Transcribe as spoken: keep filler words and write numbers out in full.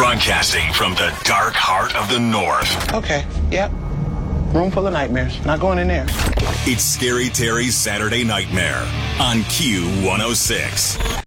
Broadcasting from the dark heart of the North. Okay, yep. Room full of nightmares. Not going in there. It's Scary Terry's Saturday Nightmare on Q one oh six.